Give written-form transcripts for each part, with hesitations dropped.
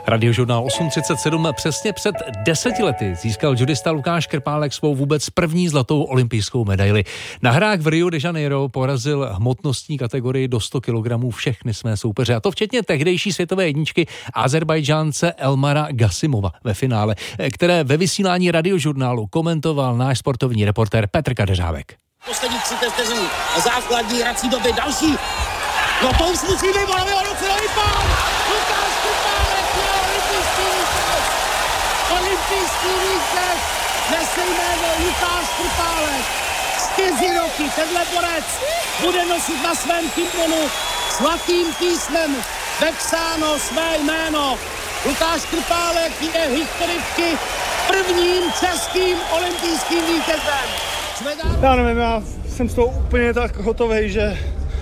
Radiožurnál 8.37 přesně před 10 lety získal judista Lukáš Krpálek svou vůbec první zlatou olympijskou medaili. Na hrách v Rio de Janeiro porazil hmotnostní kategorii do 100 kg všechny své soupeře, a to včetně tehdejší světové jedničky Azerbajdžánce Elmara Gasimova ve finále, které ve vysílání Radiožurnálu komentoval náš sportovní reportér Petr Kadeřávek. Poslední 30 vteřin základní hrací doby, další. No to už musí být Borového docelový pán! Lukáš Krpálek je olympijský vítěz! Olympijský vítěz! Nese jméno Lukáš Krpálek. 4 roky tenhle borec bude nosit na svém kimonu zlatým písmem vepsáno své jméno. Lukáš Krpálek je historicky prvním českým olympijským vítězem. Já nevím, já jsem z toho úplně tak hotovej, že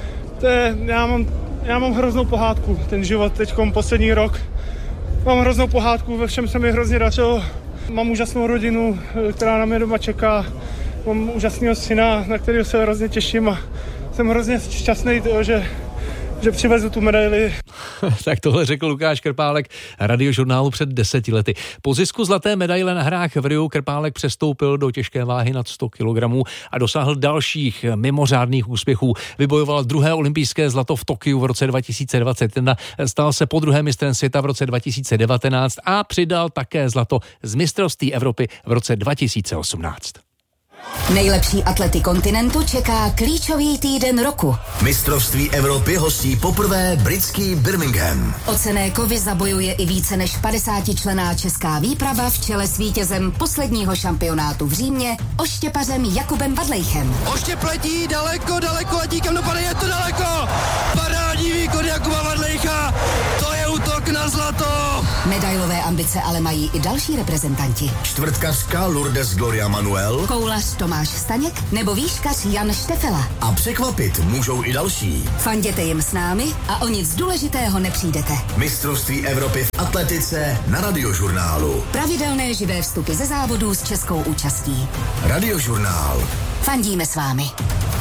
já mám hroznou pohádku, ten život teďkom poslední rok. Mám hroznou pohádku, ve všem se mi hrozně dařilo. Mám úžasnou rodinu, která na mě doma čeká. Mám úžasného syna, na kterého se hrozně těším, a jsem hrozně šťastný, že přivezu tu medaili. Tak tohle řekl Lukáš Krpálek Radiožurnálu před 10 lety. Po zisku zlaté medaile na hrách v Riu Krpálek přestoupil do těžké váhy nad 100 kg a dosáhl dalších mimořádných úspěchů. Vybojoval 2. olympijské zlato v Tokiu v roce 2021, stal se podruhé mistrem světa v roce 2019 a přidal také zlato z mistrovství Evropy v roce 2018. Nejlepší atlety kontinentu čeká klíčový týden roku. Mistrovství Evropy hostí poprvé britský Birmingham. O cenné kovy zabojuje i více než 50členná česká výprava v čele s vítězem posledního šampionátu v Římě, oštěpařem Jakubem Vadlejchem. Oštěp letí daleko a díkem dopadne, je to daleko! Parádní výkon Jakuba Vadlejcha, to je útok na zlato! Medailové ambice ale mají i další reprezentanti. Čtvrtkařka Lourdes Gloria Manuel, koulař Tomáš Staněk nebo výškař Jan Štefela. a překvapit můžou i další. Fanděte jim s námi a o nic důležitého nepřijdete. Mistrovství Evropy v atletice na Radiožurnálu. Pravidelné živé vstupy ze závodů s českou účastí. Radiožurnál. Fandíme s vámi.